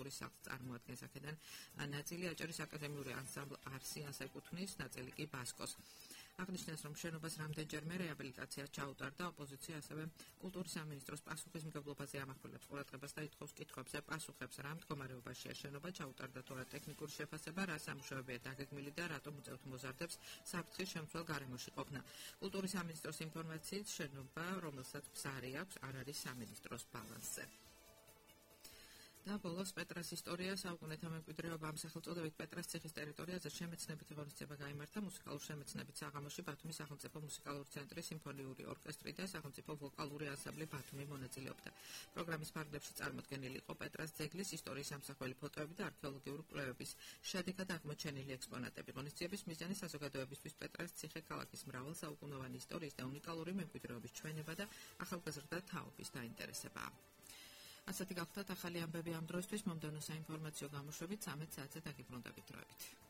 კულტურის სახლს წარმოადგენს. აქედან ნაწილი აჭარის აკადემიური ანსამბლ არსიანს ეკუთვნის, ნაწილი კი ბასკოს. აღნიშნეს, რომ შენობას რამდენჯერმე რეაბილიტაცია ჩაუტარდა. ოპოზიცია ასევე კულტურის სამინისტროს პასუხისმგებლობაზე ამახვილებს ყურადღებას და ითხოვს კითხვებზე პასუხებს, რა მდგომარეობაშია შენობა, ჩაუტარდა თუ არა ტექნიკური შეფასება, რა სამუშაოებია დაგეგმილი და რატომ უწევთ მოზარდებს საფრთხის შემცველ გარემოში ყოფნა. კულტურის სამინისტროს ინფორმაციით, შენობა, რომელსაც ბზარი აქვს, არ არის სამინისტროს ბალანსზე. და ბოლოს პეტრას ისტორია საუკუნეთა მემკვიდრეობა ამ სახელწოდებით პეტრას ციხის ტერიტორიაზე შემეცნებითი ღონისძიება გაიმართა მუსიკალურ შემეცნებით საღამოში ბათუმის სახელმწიფო მუსიკალური ცენტრის სიმფონიური ორკესტრი და სახელმწიფო ვოკალური ანსამბლი ბათუმი მონაწილეობდა. პროგრამის ფარგლებში წარმოდგენილი იყო პეტრას ძეგლის ისტორიის ამსახველი ფოტოები და არქეოლოგიური კვლევების შედეგად აღმოჩენილი ექსპონატები. ღონისძიების მიზანი საზოგადოებისთვის პეტრას ციხე ქალაქის მრავალსაუკუნოვანი ისტორიის და უნიკალური მემკვიდრეობის ჩვენება და ახალგაზრდა თაობის დაინტერესებაა. ასეთი გახლდათ ახალი ამბები ამ დროისთვის. მომდევნო საინფორმაციო გამოშვებით 13 საათზე დაგიბრუნდებით დროებით.